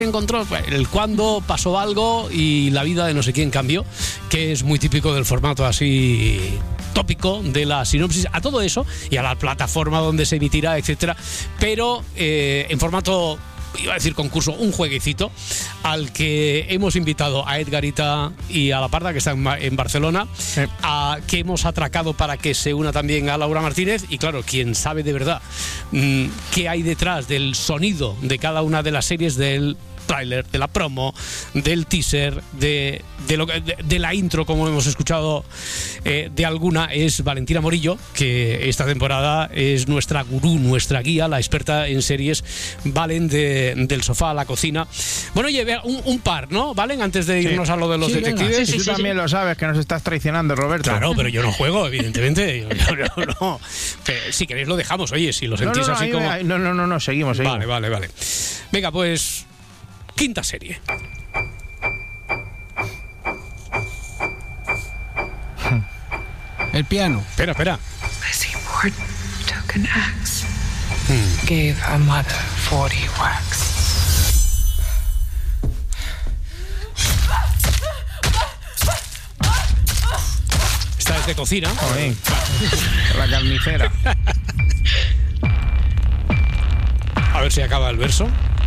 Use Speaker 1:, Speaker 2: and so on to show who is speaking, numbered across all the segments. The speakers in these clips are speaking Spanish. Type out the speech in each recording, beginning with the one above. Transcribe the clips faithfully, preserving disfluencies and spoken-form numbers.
Speaker 1: encontró, el cuándo pasó algo y la vida de no sé quién cambió, que es muy típico del formato así tópico de la sinopsis, a todo eso y a la plataforma donde se emitirá, etcétera, pero eh, en formato, iba a decir concurso, un jueguecito al que hemos invitado a Edgarita y a la Parda, que están en Barcelona, sí. a, que hemos atracado para que se una también a Laura Martínez. Y claro, quien sabe de verdad mmm, qué hay detrás del sonido de cada una de las series, del tráiler, de la promo, del teaser, de, de, lo, de, de la intro, como hemos escuchado eh, de alguna, es Valentina Morillo, que esta temporada es nuestra gurú, nuestra guía, la experta en series. Valen, de, del sofá a la cocina. Bueno, oye, un, un par, ¿no? ¿Valen? Antes de irnos sí. a lo de los sí, detectives.
Speaker 2: Sí, sí, Tú sí, también sí. lo sabes, que nos estás traicionando, Roberto.
Speaker 1: Claro, pero yo no juego, evidentemente. Yo, yo, no, no. Pero, si queréis lo dejamos, oye, si lo sentís
Speaker 2: no, no, no,
Speaker 1: así
Speaker 2: ahí,
Speaker 1: como...
Speaker 2: Ahí, no, no, no, no, seguimos, seguimos.
Speaker 1: Vale, vale, vale. Venga, pues... Quinta serie.
Speaker 3: El piano.
Speaker 1: Espera, espera.
Speaker 4: Lizzie Borden took an axe, hmm. gave her mother forty whacks.
Speaker 1: Esta es de cocina.
Speaker 2: Joder. La carnicera.
Speaker 1: A ver si acaba el verso.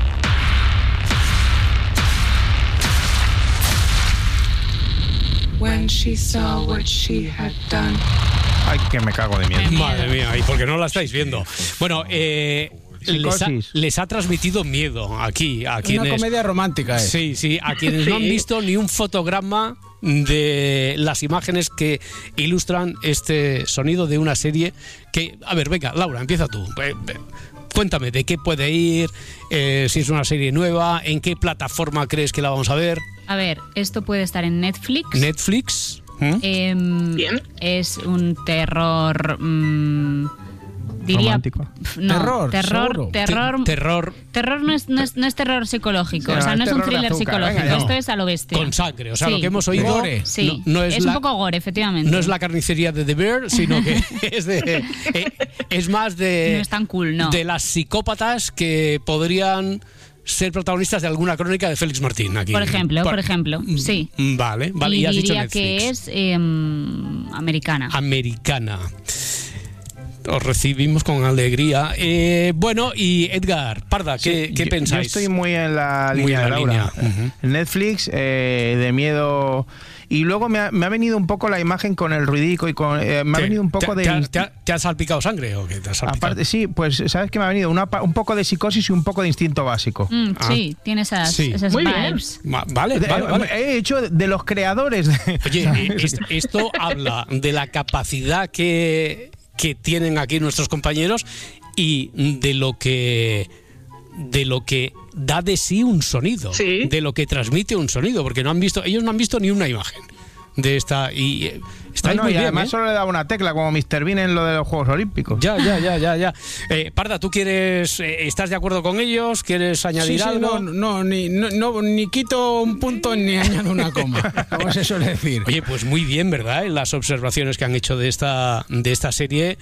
Speaker 4: When she saw what she had done.
Speaker 2: Ay, que me cago de miedo.
Speaker 1: Madre mía, ¿y por qué no la estáis viendo? Bueno, eh... Les ha, les ha transmitido miedo aquí a quienes...
Speaker 3: Una comedia romántica, ¿eh?
Speaker 1: Sí, sí, a quienes sí. no han visto ni un fotograma de las imágenes que ilustran este sonido de una serie que... A ver, venga, Laura, empieza tú. Cuéntame, ¿de qué puede ir? Eh, si es una serie nueva, ¿en qué plataforma crees que la vamos a ver?
Speaker 5: A ver, esto puede estar en Netflix.
Speaker 1: Netflix. ¿Mm?
Speaker 5: Eh, Bien. Es un terror... Mmm, diría,
Speaker 2: romántico.
Speaker 5: No,
Speaker 3: terror,
Speaker 5: terror, terror,
Speaker 1: Te, terror.
Speaker 5: Terror no es, no es, no es terror psicológico, sí, o sea, no es, es un thriller psicológico, venga, no. Esto es a lo bestia.
Speaker 1: Con sangre, o sea,
Speaker 5: sí.
Speaker 1: lo que hemos oído
Speaker 3: gore.
Speaker 5: Sí,
Speaker 1: no, no es,
Speaker 5: es
Speaker 1: la,
Speaker 5: un poco gore, efectivamente.
Speaker 1: No es la carnicería de The Bear, sino que es de eh, es más de
Speaker 5: no es tan cool, no.
Speaker 1: de las psicópatas que podrían ser protagonistas de alguna crónica de Félix Martín aquí.
Speaker 5: Por ejemplo, por, por ejemplo, sí.
Speaker 1: Vale, vale.
Speaker 5: Y,
Speaker 1: y has
Speaker 5: diría
Speaker 1: dicho Netflix.
Speaker 5: Que es eh, americana.
Speaker 1: Americana. Os recibimos con alegría. Eh, bueno, y Edgar, Parda, ¿qué,
Speaker 2: sí,
Speaker 1: ¿qué
Speaker 2: yo,
Speaker 1: pensáis?
Speaker 2: Yo estoy muy en la
Speaker 1: muy
Speaker 2: línea
Speaker 1: en la
Speaker 2: de Laura.
Speaker 1: Línea. Uh-huh.
Speaker 2: Netflix, eh, de miedo... Y luego me ha, me ha venido un poco la imagen con el ruidico y con... Eh, me ha venido un poco
Speaker 1: te,
Speaker 2: de...
Speaker 1: ¿Te ha, te, ha, ¿Te ha salpicado sangre o qué te ha salpicado?
Speaker 2: Aparte, sí, pues sabes que me ha venido una, un poco de psicosis y un poco de instinto básico.
Speaker 5: Mm, ah. Sí, tiene esas, sí. esas
Speaker 1: Muy
Speaker 5: vibes.
Speaker 1: Bien. Vale, vale, vale.
Speaker 2: He hecho de los creadores. De,
Speaker 1: Oye, esto, esto habla de la capacidad que... que tienen aquí nuestros compañeros y de lo que de lo que da de sí un sonido, sí. de lo que transmite un sonido, porque no han visto, ellos no han visto ni una imagen de esta y eh, está
Speaker 2: no, no,
Speaker 1: muy
Speaker 2: y
Speaker 1: bien,
Speaker 2: además
Speaker 1: ¿eh?
Speaker 2: Solo le daba una tecla como mister Bean en lo de los Juegos Olímpicos.
Speaker 1: Ya, ya, ya, ya, ya. Eh, Parda, ¿tú quieres, eh, estás de acuerdo con ellos? ¿Quieres añadir
Speaker 3: sí, sí,
Speaker 1: algo?
Speaker 3: No, no, ni, no, no, ni quito un punto ni añado una coma, como se suele decir.
Speaker 1: Oye, pues muy bien, ¿verdad? Las observaciones que han hecho de esta, de esta serie,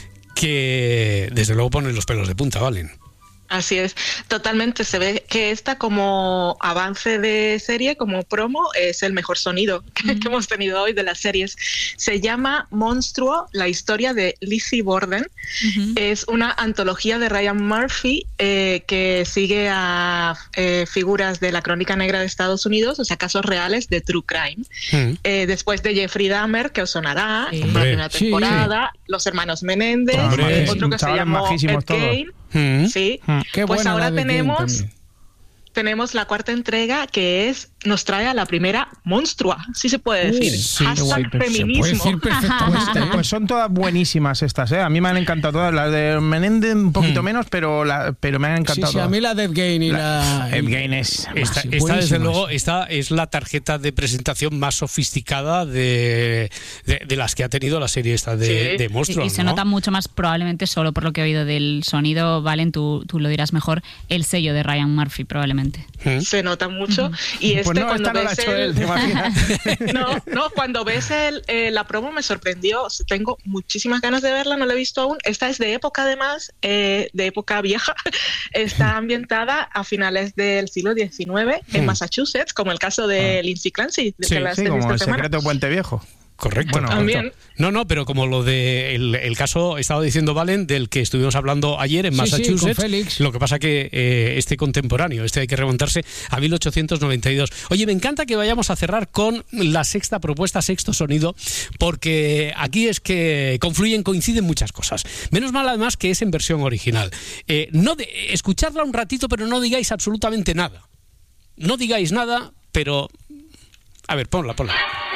Speaker 1: que desde luego ponen los pelos de punta, Valen.
Speaker 6: Así es, totalmente. Se ve que esta como avance de serie, como promo, es el mejor sonido que, mm. que hemos tenido hoy de las series. Se llama Monstruo, la historia de Lizzie Borden. Uh-huh. Es una antología de Ryan Murphy eh, que sigue a eh, figuras de la crónica negra de Estados Unidos, o sea, casos reales de true crime. Mm. Eh, después de Jeffrey Dahmer, que os sonará, sí. la primera temporada, sí. Los hermanos Menéndez, Hombre. otro que se llamó Ed Gein. Mm. Sí, mm. Qué pues ahora tenemos tenemos la cuarta entrega, que es nos trae a la primera monstrua, sí se puede decir. Uh, sí, Hashtag guay, feminismo.
Speaker 3: Se puede decir perfectamente.
Speaker 2: Pues son todas buenísimas estas, ¿eh? A mí me han encantado todas. Las de Menéndez un poquito mm. menos, pero la, pero me han encantado
Speaker 3: sí, sí,
Speaker 2: todas.
Speaker 3: A mí la de Ed Gein y la...
Speaker 2: Ed Gein es...
Speaker 1: Esta, esta desde luego, esta es la tarjeta de presentación más sofisticada de, de, de las que ha tenido la serie esta de, sí. de monstruos.
Speaker 5: Y, y se
Speaker 1: ¿no?
Speaker 5: nota mucho más, probablemente solo por lo que he oído del sonido, Valen, tú, tú lo dirás mejor, el sello de Ryan Murphy, probablemente.
Speaker 6: ¿Mm? Se nota mucho. Uh-huh. Y es
Speaker 2: pues no,
Speaker 6: cuando
Speaker 2: esta no la ha
Speaker 6: ves
Speaker 2: hecho
Speaker 6: el-
Speaker 2: él, ¿te imaginas?
Speaker 6: No, no, cuando ves el, eh, la promo me sorprendió. Tengo muchísimas ganas de verla, no la he visto aún. Esta es de época, además, eh, de época vieja. Está ambientada a finales del siglo diecinueve en
Speaker 1: Hmm.
Speaker 6: Massachusetts, como el caso de Lindsay Clancy, de
Speaker 1: Sí,
Speaker 6: que la
Speaker 2: Sí,
Speaker 6: has
Speaker 2: como
Speaker 6: visto
Speaker 2: el
Speaker 6: esta semana.
Speaker 2: secreto de Puente Viejo.
Speaker 1: Correcto.
Speaker 2: Bueno,
Speaker 6: También.
Speaker 1: correcto. No, no, pero como lo de el, el caso, estaba diciendo Valen, del que estuvimos hablando ayer en
Speaker 3: Sí, sí,
Speaker 1: Massachusetts.
Speaker 3: con Félix.
Speaker 1: Lo que pasa que eh, este contemporáneo, este hay que remontarse a mil ochocientos noventa y dos. Oye, me encanta que vayamos a cerrar con la sexta propuesta, sexto sonido, porque aquí es que confluyen, coinciden muchas cosas. Menos mal, además, que es en versión original. Eh, no de, escuchadla un ratito, pero no digáis absolutamente nada. No digáis nada, pero... A ver, ponla, ponla.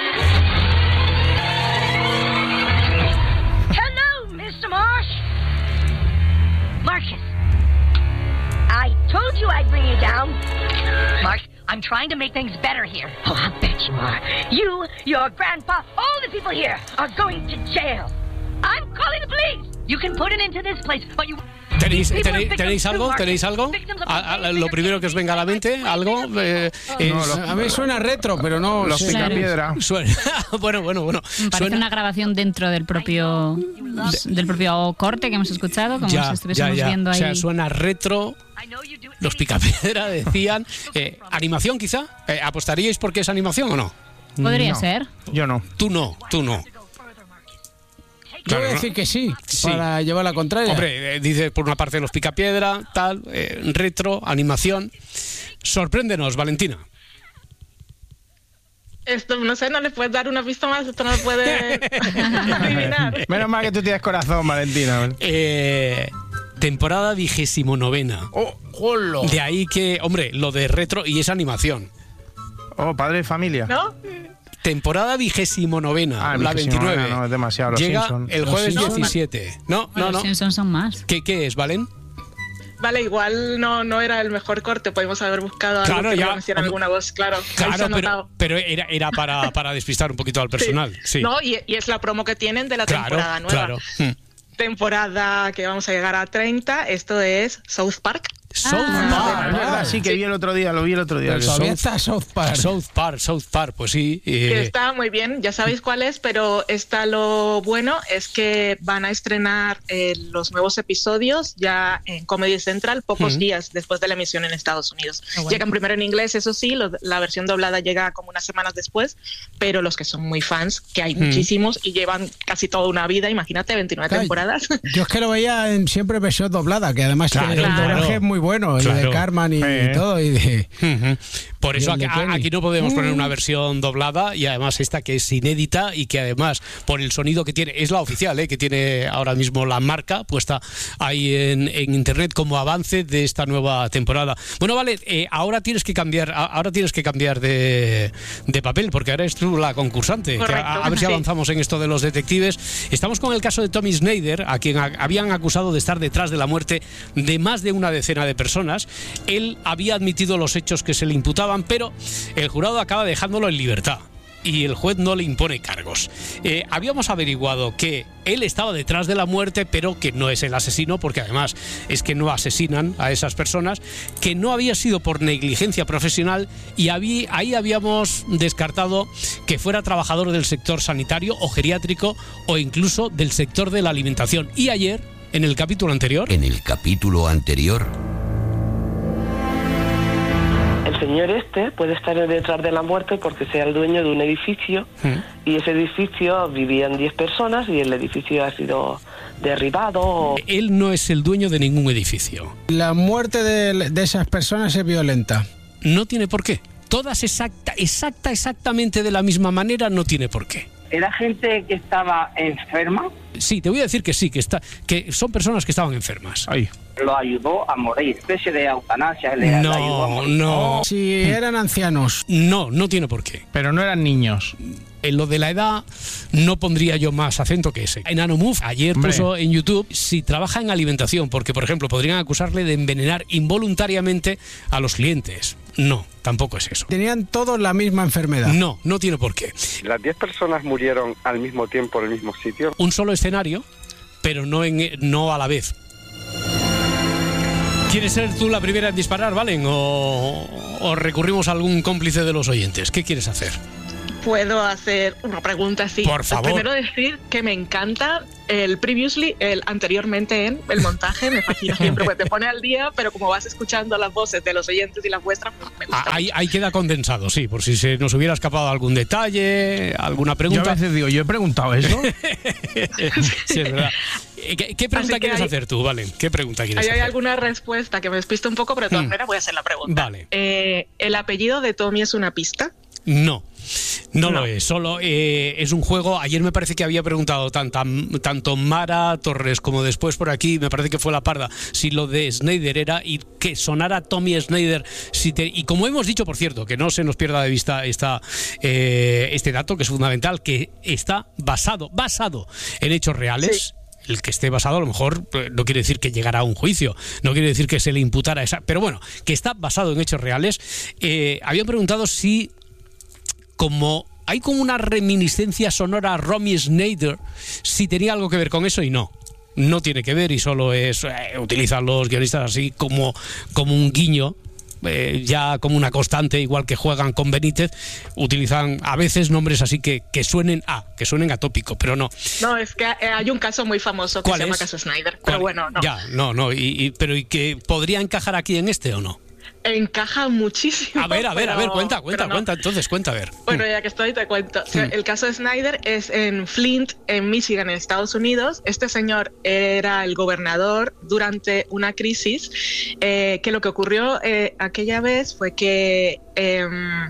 Speaker 7: Hello, Mister Marsh. Marcus, I told you I'd bring you down. Marsh, I'm trying to make things better here. Oh, I bet you are. You, your grandpa, all the people here are going to jail. I'm calling the police. You can put it into this place, but you...
Speaker 1: ¿Tenéis,
Speaker 7: These people are
Speaker 1: tenéis,
Speaker 7: victims
Speaker 1: ¿tenéis
Speaker 7: too,
Speaker 1: algo?
Speaker 7: Marcus.
Speaker 1: ¿Tenéis algo?
Speaker 7: Victims of
Speaker 1: A- a-
Speaker 7: the
Speaker 1: lo primero que os venga a la mente, algo. Eh, es-
Speaker 2: No, lo-
Speaker 3: A mí suena retro, pero no
Speaker 2: Los
Speaker 3: sé.
Speaker 2: picapiedra.
Speaker 1: suena- bueno, bueno, bueno.
Speaker 5: Me parece
Speaker 1: Suena-
Speaker 5: una grabación dentro del propio del propio corte que hemos escuchado, como
Speaker 1: ya,
Speaker 5: si estuviésemos
Speaker 1: ya, ya.
Speaker 5: viendo
Speaker 1: O
Speaker 5: ahí.
Speaker 1: sea, suena retro.
Speaker 7: I know you do it.
Speaker 1: Los Picapiedra decían. Eh, ¿Animación quizá? Eh, ¿Apostaríais porque es animación o no?
Speaker 5: Podría
Speaker 2: No.
Speaker 5: ser.
Speaker 2: Yo no.
Speaker 1: Tú no, tú no.
Speaker 3: Yo voy a
Speaker 1: Claro,
Speaker 3: decir que sí,
Speaker 1: Sí.
Speaker 3: para llevar la contraria.
Speaker 1: Hombre, eh, dice por una parte los Picapiedra, tal, eh, retro, animación. Sorpréndenos, Valentina.
Speaker 6: Esto, no sé, no le puedes dar una pista más, esto no lo puede adivinar.
Speaker 2: Menos mal que tú tienes corazón, Valentina.
Speaker 1: Eh, temporada vigésimo novena.
Speaker 3: Oh, jolo.
Speaker 1: De ahí que, hombre, lo de retro y es animación.
Speaker 2: Oh, padre de familia.
Speaker 6: ¿No?
Speaker 1: Temporada vigésimo novena,
Speaker 2: Ah,
Speaker 1: la
Speaker 2: vigésimo
Speaker 1: veintinueve.
Speaker 2: novena, no, es demasiado, los
Speaker 1: Llega
Speaker 2: Simpson.
Speaker 1: el
Speaker 3: Los
Speaker 1: jueves
Speaker 3: Simpson.
Speaker 1: diecisiete. No,
Speaker 5: Bueno,
Speaker 1: no,
Speaker 5: los
Speaker 1: no.
Speaker 5: Simpsons son más.
Speaker 1: ¿Qué, qué es, Valen?
Speaker 6: Vale, igual no, no era el mejor corte, podemos haber buscado algo
Speaker 1: Claro,
Speaker 6: que
Speaker 1: ya.
Speaker 6: conociera alguna voz, claro. Ahí se
Speaker 1: Claro,
Speaker 6: ha
Speaker 1: pero,
Speaker 6: notado.
Speaker 1: pero era, era para, para despistar un poquito al personal. Sí,
Speaker 6: No, y, y es la promo que tienen de la
Speaker 1: claro,
Speaker 6: temporada nueva.
Speaker 1: claro. Hmm.
Speaker 6: Temporada que vamos a llegar a treinta, esto es South Park.
Speaker 1: South
Speaker 5: Ah,
Speaker 2: Ah, es
Speaker 1: Park.
Speaker 2: verdad, sí, que vi el otro día, lo vi el otro día.
Speaker 3: Pero todavía está South Park.
Speaker 1: South Park, South Park, pues sí. eh,
Speaker 6: Que está muy bien, ya sabéis cuál es, pero está lo bueno es que van a estrenar eh, los nuevos episodios ya en Comedy Central pocos
Speaker 1: Ujú.
Speaker 6: días después de la emisión en Estados Unidos.
Speaker 5: bueno.
Speaker 6: Llegan primero en inglés, eso sí, lo- la versión doblada llega como unas semanas después, pero los que son muy fans, que hay
Speaker 1: Ujú.
Speaker 6: muchísimos y llevan casi toda una vida, imagínate, veintinueve
Speaker 3: Claro,
Speaker 6: temporadas.
Speaker 3: Yo es que lo veía en siempre versión doblada, que además
Speaker 1: Claro,
Speaker 3: el
Speaker 6: claro.
Speaker 3: doblaje es muy bueno, el de
Speaker 1: Claro.
Speaker 3: Carmen y
Speaker 2: Eh.
Speaker 3: todo. Y de,
Speaker 1: Ujú. Por eso
Speaker 3: Y el de
Speaker 1: aquí, a-
Speaker 3: Kenny.
Speaker 1: aquí no podemos poner una versión doblada y además esta que es inédita y que además por el sonido que tiene, es la oficial, ¿eh? Que tiene ahora mismo la marca puesta ahí en, en internet como avance de esta nueva temporada. Bueno, vale, eh, ahora tienes que cambiar, a- ahora tienes que cambiar de, de papel porque ahora eres tú la concursante. Que
Speaker 6: Correcto,
Speaker 1: a, a ver si
Speaker 6: sí.
Speaker 1: avanzamos en esto de los detectives. Estamos con el caso de Tommy Snyder, a quien a- habían acusado de estar detrás de la muerte de más de una decena de personas. Él había admitido los hechos que se le imputaban, pero el jurado acaba dejándolo en libertad y el juez no le impone cargos. Eh, habíamos averiguado que él estaba detrás de la muerte, pero que no es el asesino, porque además es que no asesinan a esas personas, que no había sido por negligencia profesional y habí- ahí habíamos descartado que fuera trabajador del sector sanitario o geriátrico o incluso del sector de la alimentación. Y ayer, en el capítulo anterior,
Speaker 8: En el capítulo anterior,
Speaker 9: El señor este puede estar detrás de la muerte porque sea el dueño de un edificio y ese edificio vivían diez personas y el edificio ha sido derribado.
Speaker 1: él no es el dueño de ningún edificio.
Speaker 3: la muerte de, de esas personas es violenta.
Speaker 1: No tiene por qué. Todas exacta, exacta, exactamente de la misma manera, no tiene por qué.
Speaker 9: ¿Era gente que estaba enferma?
Speaker 1: Sí, te voy a decir que sí, que está, que son personas que estaban enfermas.
Speaker 2: Ay,
Speaker 9: Lo ayudó a morir, especie de eutanasia. le- le ayudó a
Speaker 1: No,
Speaker 9: morir.
Speaker 1: no,
Speaker 3: Si eran ancianos.
Speaker 1: no, no tiene por qué.
Speaker 2: pero no eran niños.
Speaker 1: En lo de la edad no pondría yo más acento que ese. Enano Move ayer
Speaker 2: Hombre.
Speaker 1: puso en YouTube si trabaja en alimentación, porque por ejemplo podrían acusarle de envenenar involuntariamente a los clientes. No, tampoco es eso.
Speaker 3: Tenían todos la misma enfermedad.
Speaker 1: No, no tiene por qué.
Speaker 10: ¿Las diez personas murieron al mismo tiempo en el mismo sitio?
Speaker 1: Un solo escenario, pero no, en, no a la vez. ¿Quieres ser tú la primera en disparar, Valen? ¿O, o recurrimos a algún cómplice de los oyentes? ¿Qué quieres hacer?
Speaker 6: Puedo hacer una pregunta así.
Speaker 1: Por favor.
Speaker 6: Primero decir que me encanta el previously, el anteriormente en, el montaje, me fascina siempre, porque te pone al día, pero como vas escuchando las voces de los oyentes y las vuestras, pues me gusta.
Speaker 1: Ahí, ahí queda condensado, sí, por si se nos hubiera escapado algún detalle, alguna pregunta.
Speaker 2: Yo a veces digo, ¿yo he preguntado eso?
Speaker 1: Sí, es verdad. ¿Qué, qué pregunta quieres hay, hacer tú, Valen? ¿Qué pregunta quieres
Speaker 6: ahí
Speaker 1: hacer?
Speaker 6: Hay alguna respuesta que me despista un poco, pero de todas maneras hmm. voy a hacer la pregunta.
Speaker 1: Vale.
Speaker 6: Eh, ¿El apellido de Tommy es una pista?
Speaker 1: No. No, no lo es, solo eh, es un juego. Ayer me parece que había preguntado tanta, tanto Mara Torres como después por aquí, me parece que fue la Parda, si lo de Snyder era y que sonara Tommy Snyder. Si te, y como hemos dicho, por cierto, que no se nos pierda de vista esta, eh, este dato que es fundamental, que está basado, basado en hechos reales. Sí. El que esté basado a lo mejor no quiere decir que llegara a un juicio, no quiere decir que se le imputara esa, pero bueno, que está basado en hechos reales. Eh, habían preguntado si como hay como una reminiscencia sonora a Romy Schneider, si tenía algo que ver con eso, y no. No tiene que ver y solo es... Eh, utilizan los guionistas así como, como un guiño, eh, ya como una constante, igual que juegan con Benítez, utilizan a veces nombres así que, que suenen a, que suenen atópico, pero no.
Speaker 6: No, es que hay un caso muy famoso que se llama caso Schneider, pero bueno, no.
Speaker 1: Ya, no, no, y, y, pero ¿y que podría encajar aquí en este o no?
Speaker 6: Encaja muchísimo.
Speaker 1: A ver, a ver,
Speaker 6: pero,
Speaker 1: a ver, cuenta, cuenta,
Speaker 6: no.
Speaker 1: cuenta, entonces, cuenta, a ver.
Speaker 6: Bueno, ya que estoy, te cuento. O sea, el caso de Snyder es en Flint, en Michigan, en Estados Unidos. Este señor era el gobernador durante una crisis, eh, que lo que ocurrió eh, aquella vez fue que eh,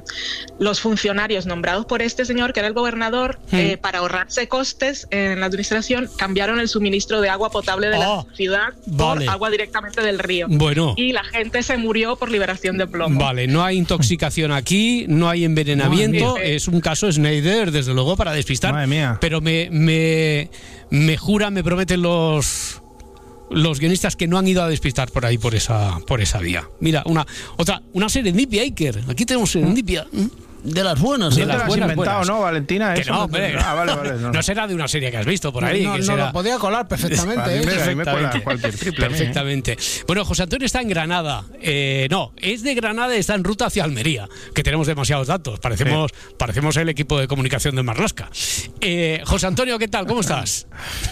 Speaker 6: los funcionarios nombrados por este señor, que era el gobernador, mm. eh, para ahorrarse costes en la administración, cambiaron el suministro de agua potable de
Speaker 1: oh,
Speaker 6: la ciudad
Speaker 1: vale.
Speaker 6: por agua directamente del río.
Speaker 1: Bueno.
Speaker 6: Y la gente se murió por liberación de plomo.
Speaker 1: Vale, no hay intoxicación aquí, no hay envenenamiento,
Speaker 6: Madre
Speaker 1: es un caso Snyder, desde luego, para despistar.
Speaker 2: Madre mía.
Speaker 1: Pero me, me, me juran, me prometen los... los guionistas que no han ido a despistar por ahí, por esa por esa vía. Mira, una otra una Serendipia, Iker. Aquí tenemos Serendipia. De las buenas, de
Speaker 2: no
Speaker 1: las
Speaker 2: te lo
Speaker 1: buenas,
Speaker 2: has inventado,
Speaker 1: buenas.
Speaker 2: ¿no, Valentina?
Speaker 1: Que
Speaker 2: Eso
Speaker 1: no, hombre.
Speaker 2: Ah, vale, vale, no.
Speaker 1: No será de una serie que has visto por ahí.
Speaker 3: No,
Speaker 1: que
Speaker 3: no
Speaker 1: será...
Speaker 3: lo podía colar perfectamente. ¿eh?
Speaker 2: Mira, ahí me cuela cualquier triple.
Speaker 1: Perfectamente. ¿eh? Bueno, José Antonio está en Granada. Eh, no, es de Granada, está en ruta hacia Almería, que tenemos demasiados datos. Parecemos, sí. parecemos el equipo de comunicación de Marlaska. Eh, José Antonio, ¿qué tal? ¿Cómo estás?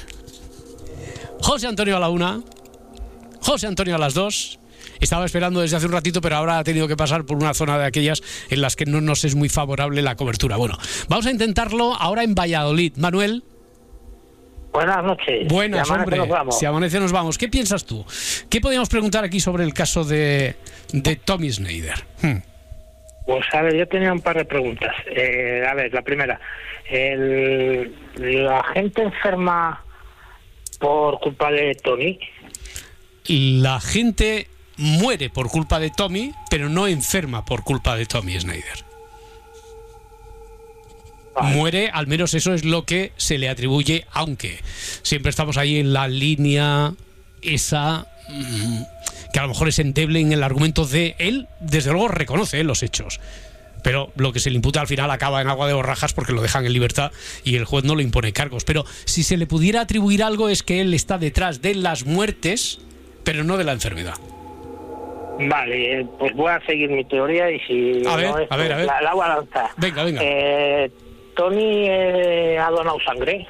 Speaker 1: José Antonio a la una. José Antonio a las dos. Estaba esperando desde hace un ratito, pero ahora ha tenido que pasar por una zona de aquellas en las que no nos es muy favorable la cobertura. Bueno, vamos a intentarlo ahora en Valladolid. Manuel.
Speaker 11: Buenas noches.
Speaker 1: Buenas,
Speaker 11: si
Speaker 1: hombre.
Speaker 11: Nos vamos.
Speaker 1: Si amanece nos vamos. ¿Qué piensas tú? ¿Qué podríamos preguntar aquí sobre el caso de, de Tommy Snyder? Hmm.
Speaker 11: Pues a ver, yo tenía un par de preguntas. Eh, a ver, la primera. El, ¿La gente enferma por culpa de Tony?
Speaker 1: La gente muere por culpa de Tommy, pero no enferma por culpa de Tommy Snyder. Vale. Muere, al menos eso es lo que se le atribuye, aunque siempre estamos ahí en la línea esa que a lo mejor es endeble en el argumento de él, desde luego reconoce los hechos, pero lo que se le imputa al final acaba en agua de borrajas porque lo dejan en libertad y el juez no le impone cargos. Pero si se le pudiera atribuir algo es que él está detrás de las muertes, pero no de la enfermedad.
Speaker 11: Vale, pues voy a seguir mi teoría y si
Speaker 1: a ver,
Speaker 11: no es,
Speaker 1: a ver, a ver.
Speaker 11: La, la voy a lanzar.
Speaker 1: Venga, venga.
Speaker 11: Eh, ¿Tony eh, ha donado sangre?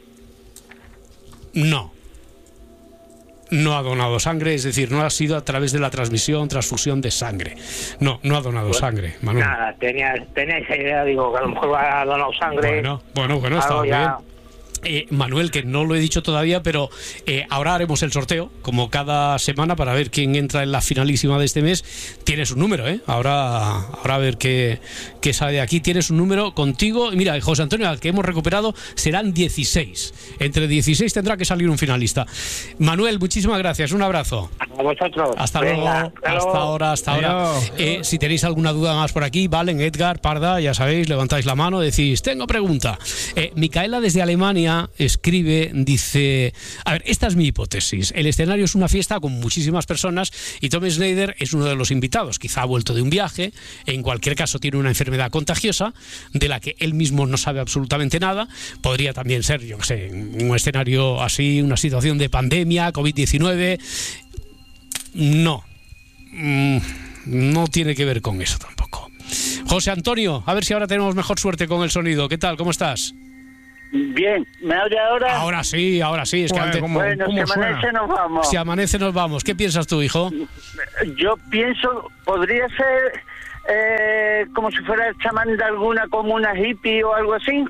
Speaker 1: No. No ha donado sangre, es decir, no ha sido a través de la transmisión, transfusión de sangre. No, no ha donado pues, sangre, Manuel.
Speaker 11: Nada, tenía, tenía esa idea, digo, que a lo mejor ha donado sangre.
Speaker 1: Bueno, bueno, bueno, está bien. Eh, Manuel, que no lo he dicho todavía, pero eh, ahora haremos el sorteo, como cada semana, para ver quién entra en la finalísima de este mes. Tienes un número, ¿eh? Ahora, ahora a ver qué, qué sale de aquí. Tienes un número contigo. Mira, José Antonio, al que hemos recuperado, serán dieciséis. Entre dieciséis tendrá que salir un finalista. Manuel, muchísimas gracias. Un abrazo.
Speaker 11: A vosotros.
Speaker 1: Hasta
Speaker 11: Venga,
Speaker 1: luego.
Speaker 11: hasta
Speaker 1: Hasta ahora, hasta ahora. Eh, si tenéis alguna duda más por aquí, Valen, Edgar, Parda, ya sabéis, levantáis la mano, decís, tengo pregunta. Eh, Micaela desde Alemania escribe, dice, a ver, esta es mi hipótesis. El escenario es una fiesta con muchísimas personas y Tommy Snyder es uno de los invitados. Quizá ha vuelto de un viaje, en cualquier caso tiene una enfermedad contagiosa de la que él mismo no sabe absolutamente nada. Podría también ser, yo qué sé, un escenario así, una situación de pandemia, covid diecinueve. No, mmm, no tiene que ver con eso tampoco. José Antonio, a ver si ahora tenemos mejor suerte con el sonido. ¿Qué tal? ¿Cómo estás?
Speaker 12: Bien, ¿me oye ahora?
Speaker 1: Ahora sí, ahora sí. Es
Speaker 12: bueno,
Speaker 1: que antes,
Speaker 12: ¿cómo, bueno ¿cómo si amanece suena? Nos vamos.
Speaker 1: Si amanece nos vamos. ¿Qué piensas tú, hijo?
Speaker 12: Yo pienso, podría ser eh, como si fuera el chamán de alguna comuna hippie o algo así.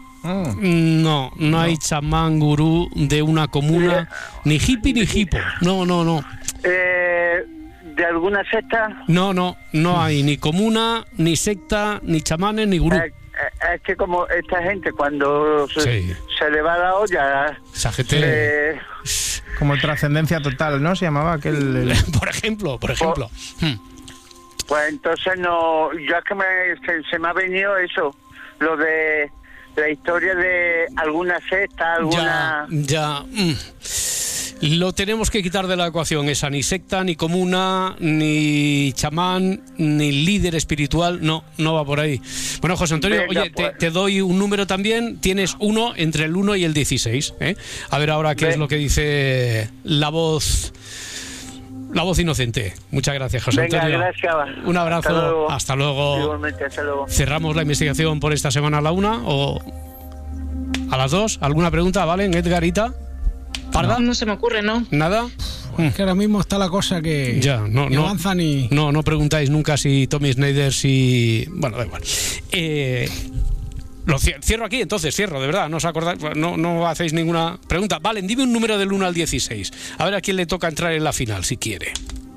Speaker 1: Mm. No, no, no hay chamán gurú de una comuna, ni hippie ni hipo. No, no, no.
Speaker 12: Eh, ¿De alguna secta?
Speaker 1: No, no, no hay ni comuna, ni secta, ni chamanes, ni gurú.
Speaker 12: Eh, Es que como esta gente cuando se, sí. se le va la olla,
Speaker 1: esa gente
Speaker 12: eh,
Speaker 2: como trascendencia total, ¿no? Se llamaba aquel el...
Speaker 1: por ejemplo, por ejemplo.
Speaker 12: Pues, hmm. pues entonces no, yo es que me, se, se me ha venido eso, lo de la historia de alguna secta, alguna.
Speaker 1: Ya, ya. Mm. Lo tenemos que quitar de la ecuación, esa ni secta, ni comuna, ni chamán, ni líder espiritual, no, no va por ahí. Bueno, José Antonio, Venga, oye, pues. te, te doy un número también, tienes uno entre el uno y el dieciséis, ¿eh? A ver ahora qué Ven. es lo que dice la voz, la voz inocente. Muchas gracias, José
Speaker 12: Venga,
Speaker 1: Antonio.
Speaker 12: Gracias.
Speaker 1: Un abrazo,
Speaker 12: hasta luego.
Speaker 1: hasta luego.
Speaker 12: Igualmente, hasta luego.
Speaker 1: ¿Cerramos la investigación por esta semana a la una o a las dos? ¿Alguna pregunta, Valen, Edgarita?
Speaker 6: No, no se me ocurre, ¿no?
Speaker 1: ¿Nada?
Speaker 3: Es que ahora mismo está la cosa que
Speaker 1: ya, no,
Speaker 3: ni
Speaker 1: no,
Speaker 3: avanza ni...
Speaker 1: No, no preguntáis nunca si Tommy Snyder, si... Bueno, da igual. Eh, lo cierro aquí, entonces, cierro, de verdad. No os acordáis, no, no hacéis ninguna pregunta. Vale, dime un número del uno al dieciséis. A ver a quién le toca entrar en la final, si quiere.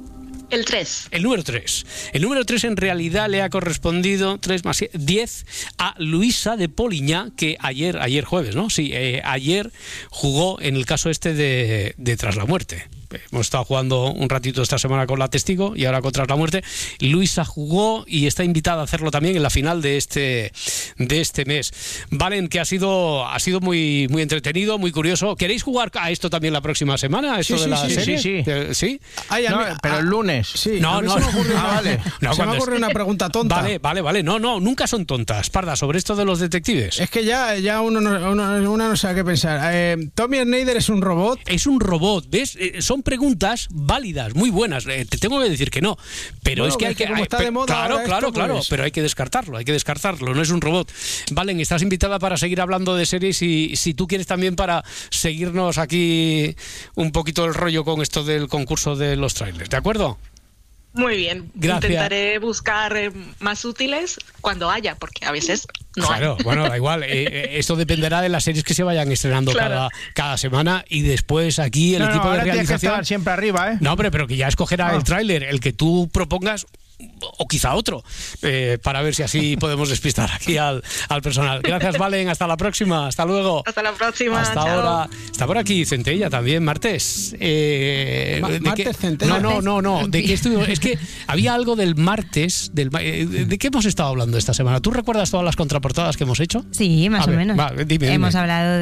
Speaker 6: El tres.
Speaker 1: El número tres. El número tres en realidad le ha correspondido tres más diez a Luisa de Poliñá, que ayer, ayer jueves, ¿no? Sí, eh, ayer jugó en el caso este de, de Tras la Muerte. Hemos estado jugando un ratito esta semana con la Testigo y ahora con Tras la Muerte. Luisa jugó y está invitada a hacerlo también en la final de este de este mes. Valen, que ha sido ha sido muy muy entretenido, muy curioso. ¿Queréis jugar a esto también la próxima semana? ¿Esto
Speaker 3: sí,
Speaker 1: de la
Speaker 3: sí,
Speaker 1: serie?
Speaker 2: sí, sí.
Speaker 1: ¿Sí?
Speaker 2: Ay, no, mí, pero el lunes.
Speaker 3: Sí,
Speaker 1: no, no,
Speaker 3: se me ocurre
Speaker 1: ah,
Speaker 3: una,
Speaker 1: vale. No,
Speaker 3: se me ocurre
Speaker 1: es...
Speaker 3: una pregunta tonta.
Speaker 1: Vale, vale, vale. No, no, nunca son tontas. Parda, sobre esto de los detectives.
Speaker 3: Es que ya, ya uno, no, uno, uno no sabe qué pensar. Eh, ¿Tommy Snyder es un robot?
Speaker 1: Es un robot, ¿ves? Eh, son preguntas válidas, muy buenas. Eh, te tengo que decir que no. Pero
Speaker 3: bueno,
Speaker 1: es que hay
Speaker 3: es que...
Speaker 1: que
Speaker 3: Como
Speaker 1: hay,
Speaker 3: está de moda
Speaker 1: claro,
Speaker 3: ahora
Speaker 1: claro,
Speaker 3: esto,
Speaker 1: claro.
Speaker 3: pues...
Speaker 1: Pero hay que descartarlo, hay que descartarlo. No es un robot. Valen, estás invitada para seguir hablando de series y si tú quieres también para seguirnos aquí un poquito el rollo con esto del concurso de los trailers. ¿De acuerdo?
Speaker 6: Muy bien.
Speaker 1: Gracias.
Speaker 6: Intentaré buscar eh, más útiles cuando haya, porque a veces no
Speaker 1: claro,
Speaker 6: hay.
Speaker 1: Bueno, da igual. Eh, esto dependerá de las series que se vayan estrenando claro. cada, cada semana y después aquí el
Speaker 2: no,
Speaker 1: equipo
Speaker 2: no,
Speaker 1: de
Speaker 2: ahora
Speaker 1: realización...
Speaker 2: Tienes que estar siempre arriba, ¿eh?
Speaker 1: No, hombre, pero que ya escogerá ah. el tráiler, el que tú propongas o quizá otro, eh, para ver si así podemos despistar aquí al, al personal. Gracias, Valen, hasta la próxima, hasta luego.
Speaker 6: Hasta la próxima,
Speaker 1: hasta
Speaker 6: chao.
Speaker 1: ahora. Está por aquí Centella también, martes. Eh,
Speaker 3: Ma- martes, Centella.
Speaker 1: No, no, no, no. ¿De qué estuvimos? Es que había algo del martes, del, eh, ¿de qué hemos estado hablando esta semana? ¿Tú recuerdas todas las contraportadas que hemos hecho?
Speaker 5: Sí, más
Speaker 1: A
Speaker 5: o
Speaker 1: ver,
Speaker 5: menos.
Speaker 1: Va, dime, dime.
Speaker 5: Hemos hablado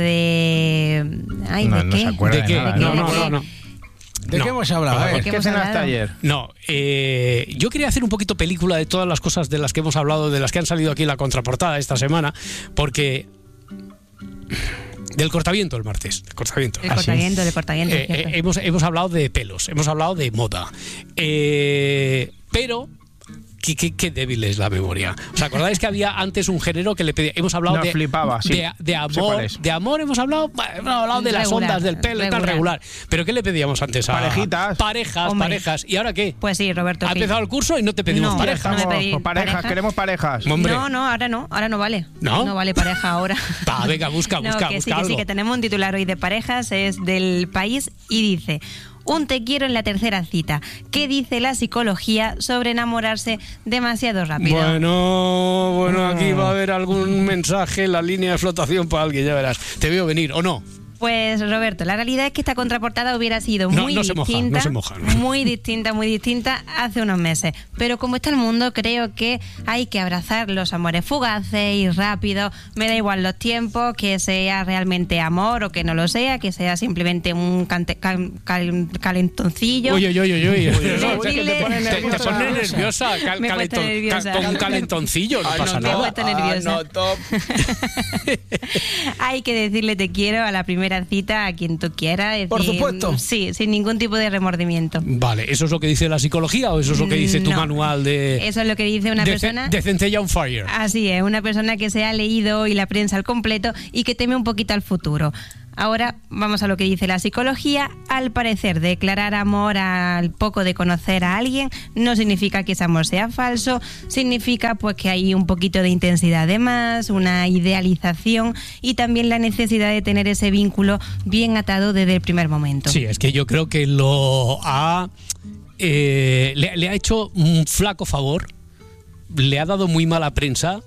Speaker 5: de... Ay,
Speaker 2: no,
Speaker 5: ¿de
Speaker 2: no
Speaker 5: qué?
Speaker 2: se acuerda
Speaker 1: ¿De
Speaker 2: de
Speaker 1: qué?
Speaker 2: nada,
Speaker 1: No,
Speaker 2: ¿no?
Speaker 1: no, no, no.
Speaker 3: ¿De
Speaker 1: no.
Speaker 3: qué hemos hablado? A ver.
Speaker 2: ¿Qué cenaste ayer?
Speaker 1: No, eh, yo quería hacer un poquito película de todas las cosas de las que hemos hablado, de las que han salido aquí en la contraportada esta semana, porque... Del cortaviento el martes. El cortaviento.
Speaker 5: El cortaviento, el cortaviento.
Speaker 1: Eh, eh, hemos, hemos hablado de pelos, hemos hablado de moda. Eh, pero... Qué, qué, qué débil es la memoria. ¿Os acordáis que había antes un género que le pedía? Hemos hablado
Speaker 2: Nos
Speaker 1: de,
Speaker 2: flipaba, sí.
Speaker 1: de, de amor. De amor hemos hablado, hemos hablado de las
Speaker 5: Regular,
Speaker 1: ondas del pelo y tal, regular. ¿Pero qué le pedíamos antes? A,
Speaker 2: Parejitas.
Speaker 1: Parejas,
Speaker 5: Hombre.
Speaker 1: parejas. ¿Y ahora qué?
Speaker 5: Pues sí, Roberto.
Speaker 1: Ha
Speaker 5: sí.
Speaker 1: empezado el curso y no te pedimos
Speaker 5: No,
Speaker 1: parejas.
Speaker 5: no me
Speaker 2: Estamos
Speaker 5: pedí
Speaker 2: con parejas,
Speaker 5: pareja.
Speaker 2: queremos parejas.
Speaker 1: Hombre.
Speaker 5: No, no, ahora no, ahora no vale.
Speaker 1: ¿No?
Speaker 5: No vale pareja ahora.
Speaker 1: Va, venga, busca,
Speaker 5: No,
Speaker 1: busca,
Speaker 5: que
Speaker 1: busca
Speaker 5: sí, que
Speaker 1: algo.
Speaker 5: sí, que tenemos un titular hoy de parejas, es del País y dice: un te quiero en la tercera cita. ¿Qué dice la psicología sobre enamorarse demasiado rápido?
Speaker 1: Bueno, bueno, aquí va a haber algún mensaje en la línea de flotación para alguien, ya verás. Te veo venir, ¿o no?
Speaker 5: Pues Roberto, la realidad es que esta contraportada hubiera sido
Speaker 1: No,
Speaker 5: muy
Speaker 1: no se moja,
Speaker 5: distinta,
Speaker 1: no se moja, ¿no?
Speaker 5: muy distinta, muy distinta hace unos meses. Pero como está el mundo, creo que hay que abrazar los amores fugaces y rápidos. Me da igual los tiempos, que sea realmente amor o que no lo sea, que sea simplemente un cante, cal, cal, calentoncillo.
Speaker 1: Uy, uy, uy, uy, uy.
Speaker 5: Decirle-
Speaker 1: Te pones nerviosa. Te pones nerviosa, cal-
Speaker 5: Me he puesto
Speaker 1: calentón-
Speaker 5: nerviosa.
Speaker 1: cal- con un calentoncillo, no
Speaker 3: Ah,
Speaker 1: pasa
Speaker 3: no,
Speaker 5: Me he
Speaker 1: nada.
Speaker 5: puesto nerviosa.
Speaker 3: Ah, no, top.
Speaker 5: Hay que decirle te quiero a la primera primera cita a quien tú quieras. Es
Speaker 1: Por
Speaker 5: decir,
Speaker 1: supuesto.
Speaker 5: Sí, sin ningún tipo de remordimiento.
Speaker 1: Vale, ¿eso es lo que dice la psicología o eso es lo que dice tu
Speaker 5: No.
Speaker 1: manual de...
Speaker 5: Eso es lo que dice una
Speaker 1: de,
Speaker 5: persona...
Speaker 1: de Centella on Fire?
Speaker 5: Así es, una persona que se ha leído hoy la prensa al completo y que teme un poquito al futuro. Ahora vamos a lo que dice la psicología. Al parecer, declarar amor al poco de conocer a alguien no significa que ese amor sea falso, significa pues que hay un poquito de intensidad de más, una idealización y también la necesidad de tener ese vínculo bien atado desde el primer momento.
Speaker 1: Sí, es que yo creo que lo ha... Eh, le, le ha hecho un flaco favor, le ha dado muy mala prensa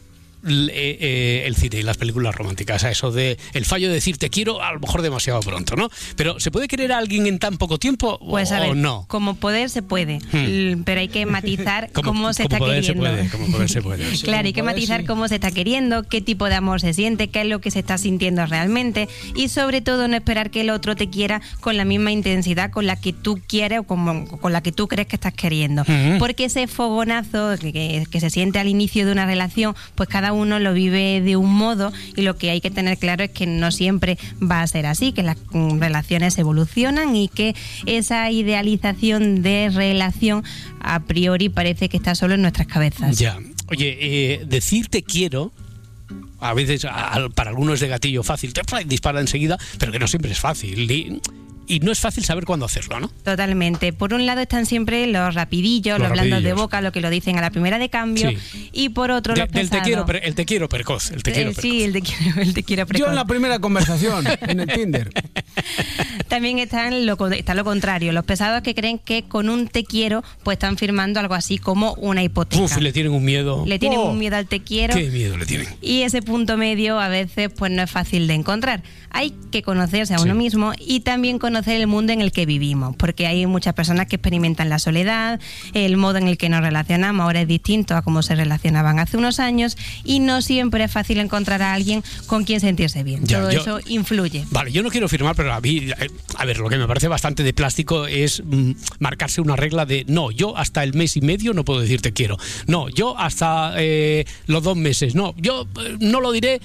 Speaker 1: el, eh, el cine y las películas románticas, a eso de el fallo de decir te quiero a lo mejor demasiado pronto, ¿no? Pero ¿se puede querer a alguien en tan poco tiempo
Speaker 5: Pues a
Speaker 1: o
Speaker 5: ver,
Speaker 1: no?
Speaker 5: como poder se puede,
Speaker 1: Hmm.
Speaker 5: pero hay que matizar
Speaker 1: Como-
Speaker 5: cómo se
Speaker 1: como
Speaker 5: está
Speaker 1: poder se
Speaker 5: queriendo.
Speaker 1: puede, como poder se puede. Sí,
Speaker 5: Claro, hay que
Speaker 1: como poder,
Speaker 5: matizar
Speaker 1: sí.
Speaker 5: cómo se está queriendo, qué tipo de amor se siente, qué es lo que se está sintiendo realmente y sobre todo no esperar que el otro te quiera con la misma intensidad con la que tú quieres o como- con la que tú crees que estás queriendo.
Speaker 13: Ujú.
Speaker 5: Porque ese fogonazo que, que- que se siente al inicio de una relación, pues cada uno lo vive de un modo y lo que hay que tener claro es que no siempre va a ser así, que las mm, relaciones evolucionan y que esa idealización de relación a priori parece que está solo en nuestras cabezas.
Speaker 1: Ya. Oye, eh, decir te quiero, a veces a- a- para algunos es de gatillo fácil, te dispara enseguida, pero que no siempre es fácil. Y, y no es fácil saber cuándo hacerlo, ¿no?
Speaker 5: Totalmente. Por un lado están siempre los rapidillos,
Speaker 1: Los
Speaker 5: los, blandos de
Speaker 1: rapidillos.
Speaker 5: boca, lo que lo dicen a la primera de cambio,
Speaker 1: Sí.
Speaker 5: y por otro
Speaker 1: De-
Speaker 5: los
Speaker 1: del te
Speaker 5: pesados.
Speaker 1: quiero, pre- el te quiero precoz, el te quiero
Speaker 5: Eh,
Speaker 1: precoz.
Speaker 5: sí, el te quiero, el te quiero precoz.
Speaker 3: Yo en la primera conversación, en el Tinder.
Speaker 5: También están lo, co- está lo contrario, los pesados que creen que con un te quiero pues están firmando algo así como una hipoteca.
Speaker 1: Uf, le tienen un miedo.
Speaker 5: Le tienen
Speaker 1: Oh,
Speaker 5: un miedo al te quiero.
Speaker 1: Qué miedo le tienen.
Speaker 5: Y ese punto medio a veces pues no es fácil de encontrar. Hay que conocerse a
Speaker 1: Sí.
Speaker 5: uno mismo y también conocer el mundo en el que vivimos, porque hay muchas personas que experimentan la soledad, el modo en el que nos relacionamos ahora es distinto a cómo se relacionaban hace unos años y no siempre es fácil encontrar a alguien con quien sentirse bien.
Speaker 1: Ya,
Speaker 5: Todo
Speaker 1: yo-
Speaker 5: eso influye.
Speaker 1: Vale, yo no quiero firmar, pero a mí, eh, a ver, lo que me parece bastante de plástico es mm, marcarse una regla de no, yo hasta el mes y medio no puedo decir te quiero. No, yo hasta eh, los dos meses. No, yo eh, no lo diré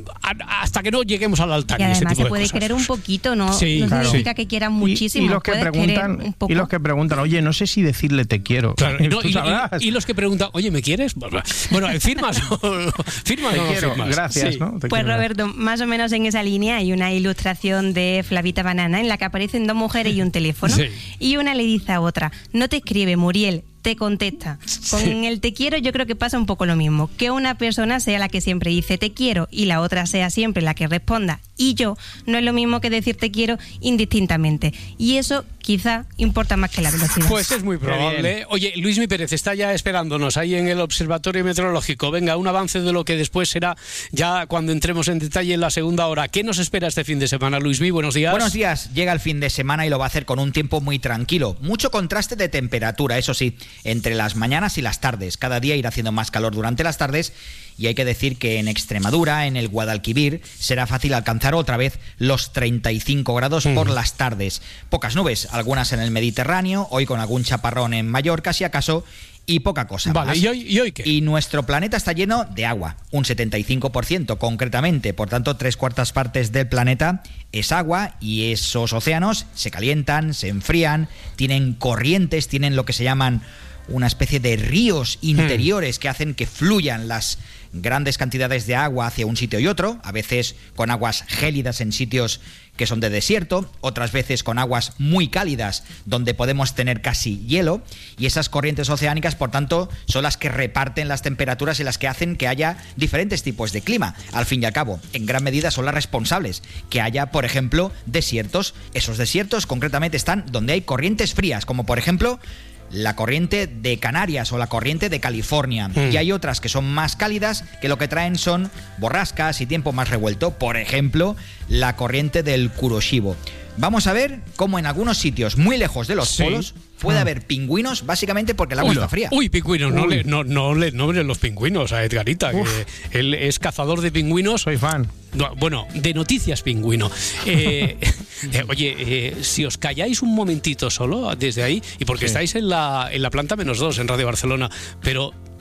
Speaker 1: a- hasta que no lleguemos al altar.
Speaker 5: Y
Speaker 1: y ese
Speaker 5: además
Speaker 1: tipo
Speaker 5: se
Speaker 1: de
Speaker 5: puede
Speaker 1: cosas.
Speaker 5: querer un poquito, no,
Speaker 1: Sí,
Speaker 5: no
Speaker 1: claro.
Speaker 5: significa
Speaker 1: Sí.
Speaker 5: que quieran
Speaker 2: Y-
Speaker 5: muchísimo.
Speaker 2: Y, los que
Speaker 5: puedes querer
Speaker 2: preguntan,
Speaker 5: un poco.
Speaker 2: y los que preguntan, oye, no sé si decirle te quiero.
Speaker 1: Claro, y, no,
Speaker 2: Tú
Speaker 1: y-
Speaker 2: sabrás.
Speaker 1: y- y los que preguntan, oye, ¿me quieres? Bueno, ¿firmas o firmas
Speaker 2: Te
Speaker 1: o no
Speaker 2: quiero,
Speaker 1: firmas?
Speaker 2: gracias,
Speaker 1: Sí.
Speaker 2: ¿no? Te
Speaker 5: Pues
Speaker 2: quiero.
Speaker 5: Roberto, más o menos en esa línea hay una ilustración de Flavita Banana en la que aparecen dos mujeres y un teléfono.
Speaker 13: Sí.
Speaker 5: Y una le dice a otra, no te escribe, Muriel, te contesta. Con
Speaker 13: Sí.
Speaker 5: el te quiero yo creo que pasa un poco lo mismo. Que una persona sea la que siempre dice te quiero y la otra sea siempre la que responda y yo, no es lo mismo que decir te quiero indistintamente. Y eso quizá importa más que la velocidad.
Speaker 1: Pues es muy probable. Oye, Luismi Pérez está ya esperándonos ahí en el Observatorio Meteorológico. Venga, un avance de lo que después será ya cuando entremos en detalle en la segunda hora. ¿Qué nos espera este fin de semana, Luismi? Buenos días.
Speaker 14: Buenos días. Llega el fin de semana y lo va a hacer con un tiempo muy tranquilo. Mucho contraste de temperatura, eso sí, entre las mañanas y las tardes. Cada día irá haciendo más calor durante las tardes y hay que decir que en Extremadura, en el Guadalquivir, será fácil alcanzar otra vez los treinta y cinco grados por las tardes. Pocas nubes, algunas en el Mediterráneo, hoy con algún chaparrón en Mallorca, si acaso, y poca cosa
Speaker 1: Vale,
Speaker 14: más.
Speaker 1: ¿y hoy, ¿y hoy qué?
Speaker 14: Y nuestro planeta está lleno de agua, un setenta y cinco por ciento concretamente, por tanto tres cuartas partes del planeta es agua y esos océanos se calientan, se enfrían, tienen corrientes, tienen lo que se llaman una especie de ríos interiores que hacen que fluyan las grandes cantidades de agua hacia un sitio y otro, a veces con aguas gélidas en sitios que son de desierto, otras veces con aguas muy cálidas donde podemos tener casi hielo, y esas corrientes oceánicas, por tanto, son las que reparten las temperaturas y las que hacen que haya diferentes tipos de clima. Al fin y al cabo, en gran medida son las responsables que haya, por ejemplo, desiertos. Esos desiertos concretamente están donde hay corrientes frías, como por ejemplo la corriente de Canarias o la corriente de California.
Speaker 13: Mm.
Speaker 14: Y hay otras que son más cálidas, que lo que traen son borrascas y tiempo más revuelto. Por ejemplo, la corriente del Kuroshibo. Vamos a ver cómo en algunos sitios muy lejos de los
Speaker 1: Sí.
Speaker 14: polos puede
Speaker 1: Ah.
Speaker 14: haber pingüinos, básicamente porque el agua
Speaker 1: Uy,
Speaker 14: está fría.
Speaker 1: Uy, pingüinos, no
Speaker 14: Uy.
Speaker 1: le, no, no le nombren los pingüinos a Edgarita, que él es cazador de pingüinos.
Speaker 2: Soy fan.
Speaker 1: No, bueno, de noticias pingüino. Eh, eh, oye, eh, si os calláis un momentito solo desde ahí, y porque
Speaker 2: Sí.
Speaker 1: estáis en la, en la planta menos dos en Radio Barcelona, pero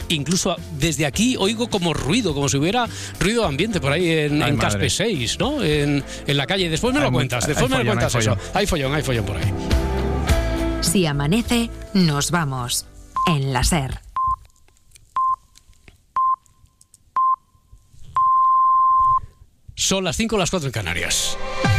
Speaker 1: incluso desde aquí oigo como ruido, como si hubiera ruido ambiente por ahí en, en Caspe seis, ¿no? En, en la calle. Después me lo
Speaker 2: Hay
Speaker 1: cuentas,
Speaker 2: hay
Speaker 1: después me lo
Speaker 2: follón,
Speaker 1: cuentas
Speaker 2: hay
Speaker 1: eso.
Speaker 2: follón.
Speaker 1: Hay follón, hay follón por ahí.
Speaker 13: Si amanece, nos vamos. En la SER.
Speaker 1: Son las cinco, las cuatro en Canarias.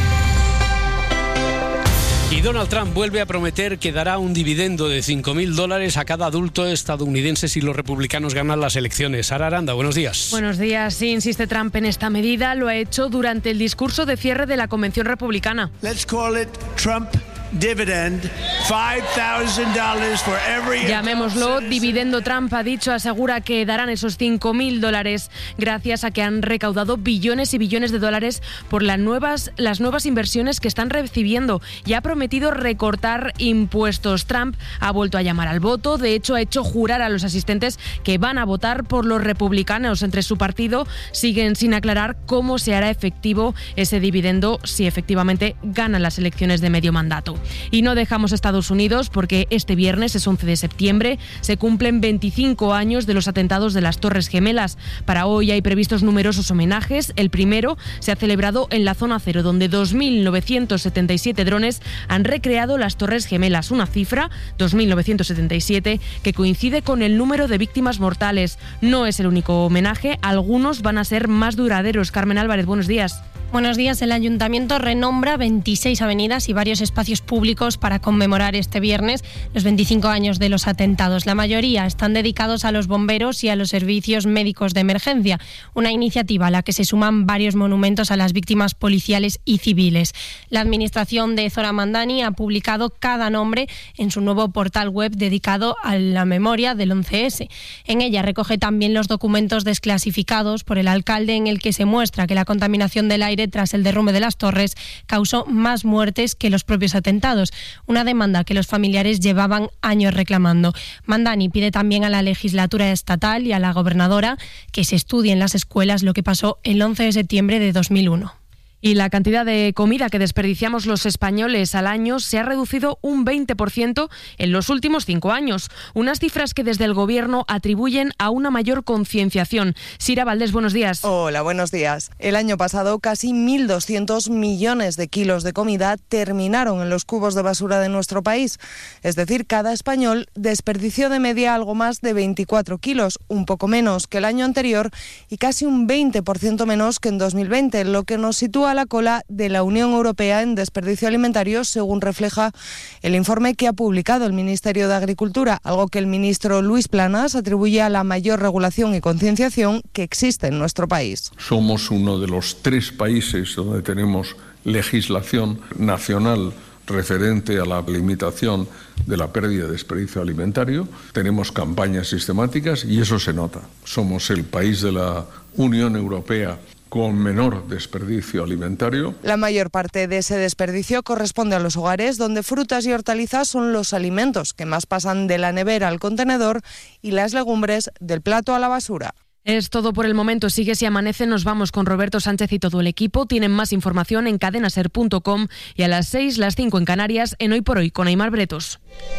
Speaker 1: Y Donald Trump vuelve a prometer que dará un dividendo de cinco mil dólares a cada adulto estadounidense si los republicanos ganan las elecciones. Sara Aranda, buenos días.
Speaker 15: Buenos días. Sí, insiste Trump en esta medida. Lo ha hecho durante el discurso de cierre de la convención republicana.
Speaker 16: Let's call it Trump dividend, five thousand dollars for every...
Speaker 15: Llamémoslo dividendo. Trump ha dicho, asegura que darán esos cinco mil dólares gracias a que han recaudado billones y billones de dólares por las nuevas, las nuevas inversiones que están recibiendo y ha prometido recortar impuestos. Trump ha vuelto a llamar al voto. De hecho, ha hecho jurar a los asistentes que van a votar por los republicanos. Entre su partido siguen sin aclarar cómo se hará efectivo ese dividendo si efectivamente ganan las elecciones de medio mandato. Y no dejamos Estados Unidos porque este viernes, es once de septiembre, se cumplen veinticinco años de los atentados de las Torres Gemelas. Para hoy hay previstos numerosos homenajes. El primero se ha celebrado en la Zona Cero, donde dos mil novecientos setenta y siete drones han recreado las Torres Gemelas, una cifra, dos mil novecientos setenta y siete, que coincide con el número de víctimas mortales. No es el único homenaje, algunos van a ser más duraderos. Carmen Álvarez, buenos días.
Speaker 17: Buenos días. El Ayuntamiento renombra veintiséis avenidas y varios espacios públicos para conmemorar este viernes los veinticinco años de los atentados. La mayoría están dedicados a los bomberos y a los servicios médicos de emergencia, una iniciativa a la que se suman varios monumentos a las víctimas policiales y civiles. La Administración de Zoran Mandani ha publicado cada nombre en su nuevo portal web dedicado a la memoria del once ese. En ella recoge también los documentos desclasificados por el alcalde en el que se muestra que la contaminación del aire tras el derrumbe de las torres causó más muertes que los propios atentados, una demanda que los familiares llevaban años reclamando. Mandani pide también a la legislatura estatal y a la gobernadora que se estudie en las escuelas lo que pasó el once de septiembre de dos mil uno.
Speaker 15: Y la cantidad de comida que desperdiciamos los españoles al año se ha reducido un veinte por ciento en los últimos cinco años. Unas cifras que desde el Gobierno atribuyen a una mayor concienciación. Sira Valdés, buenos días.
Speaker 18: Hola, buenos días. El año pasado casi mil doscientos millones de kilos de comida terminaron en los cubos de basura de nuestro país. Es decir, cada español desperdició de media algo más de veinticuatro kilos, un poco menos que el año anterior y casi un veinte por ciento menos que en dos mil veinte, lo que nos sitúa a la cola de la Unión Europea en desperdicio alimentario, según refleja el informe que ha publicado el Ministerio de Agricultura, algo que el ministro Luis Planas atribuye a la mayor regulación y concienciación que existe en nuestro país.
Speaker 19: Somos uno de los tres países donde tenemos legislación nacional referente a la limitación de la pérdida de desperdicio alimentario. Tenemos campañas sistemáticas y eso se nota. Somos el país de la Unión Europea con menor desperdicio alimentario.
Speaker 18: La mayor parte de ese desperdicio corresponde a los hogares, donde frutas y hortalizas son los alimentos que más pasan de la nevera al contenedor y las legumbres del plato a la basura.
Speaker 15: Es todo por el momento. Sigue Si Amanece. Nos vamos con Roberto Sánchez y todo el equipo. Tienen más información en cadena ser punto com y a las seis, las cinco en Canarias, en Hoy por Hoy con Aimar Bretos.